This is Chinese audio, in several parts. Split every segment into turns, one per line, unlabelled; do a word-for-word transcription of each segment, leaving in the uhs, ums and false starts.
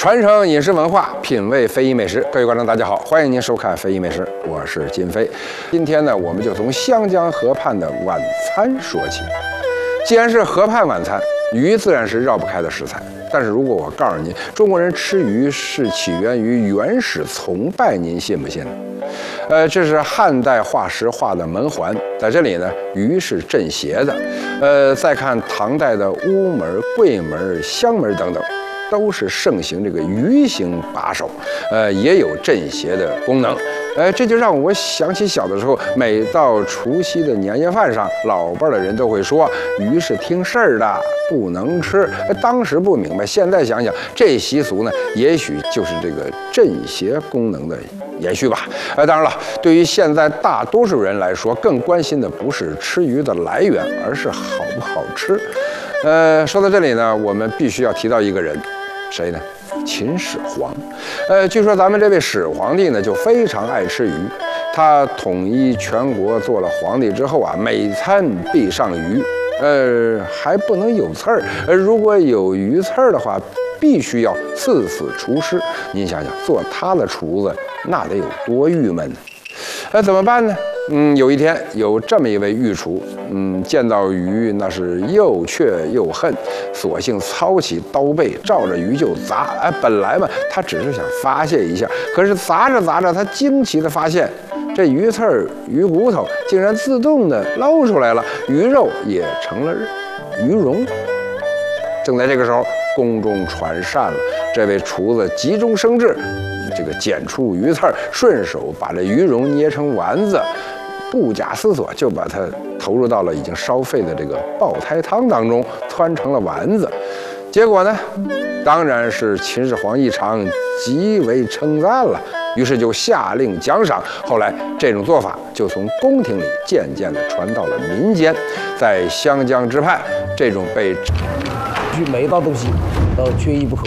传承饮食文化，品味非遗美食。各位观众，大家好，欢迎您收看《非遗美食》，我是金飞。今天呢，我们就从湘江河畔的晚餐说起。既然是河畔晚餐，鱼自然是绕不开的食材。但是如果我告诉您，中国人吃鱼是起源于原始崇拜，您信不信呢？呃，这是汉代画石画的门环，在这里呢，鱼是镇邪的。呃，再看唐代的屋门、柜门、香门等等。都是盛行这个鱼形把手，呃，也有镇邪的功能。呃，这就让我想起小的时候，每到除夕的年夜饭上，老辈的人都会说鱼是听事儿的，不能吃。当时不明白，现在想想，这习俗呢，也许就是这个镇邪功能的延续吧。呃，当然了，对于现在大多数人来说，更关心的不是吃鱼的来源，而是好不好吃。呃，说到这里呢，我们必须要提到一个人。谁呢？秦始皇。呃，据说咱们这位始皇帝呢，就非常爱吃鱼。他统一全国做了皇帝之后啊，每餐必上鱼，呃，还不能有刺儿。呃，如果有鱼刺儿的话，必须要赐死除尸。您想想，做他的厨子，那得有多郁闷呢？那、呃、怎么办呢？嗯，有一天有这么一位御厨，嗯，见到鱼那是又却又恨，索性操起刀背，照着鱼就砸。哎，本来嘛，他只是想发泄一下，可是砸着砸着，他惊奇地发现，这鱼刺儿、鱼骨头竟然自动地捞出来了，鱼肉也成了鱼蓉。正在这个时候，宫中传膳了，这位厨子急中生智，这个剪出鱼刺儿，顺手把这鱼蓉捏成丸子。不假思索就把它投入到了已经烧沸的这个爆胎汤当中，汆成了丸子。结果呢，当然是秦始皇一尝极为称赞了，于是就下令奖赏。后来这种做法就从宫廷里渐渐地传到了民间，在湘江之畔，这种被
每一道东西都缺一不可。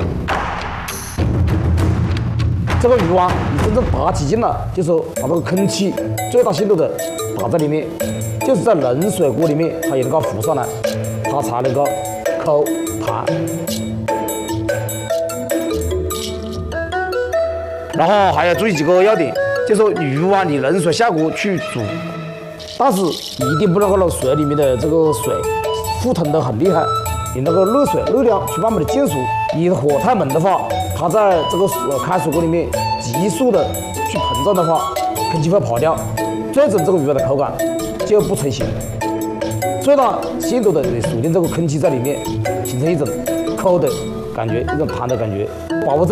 这个鱼丸你真正打起劲了，就是把这个空气最大限度的打在里面，就是在冷水锅里面，它也能够浮上来，它才能够口弹。然后还要注意几个要点，就是说鱼丸你冷水下锅去煮，但是一定不能够让水里面的这个水沸腾得很厉害，你那个热水热量去慢慢的煎熟。你的火太猛的话，它在这个呃开水锅里面急速的去膨胀的话，空气会跑掉，最终这个鱼丸的口感就不成型。最大限度的锁定这个空气在里面，形成一种口的感觉，一种弹的感觉，把握这。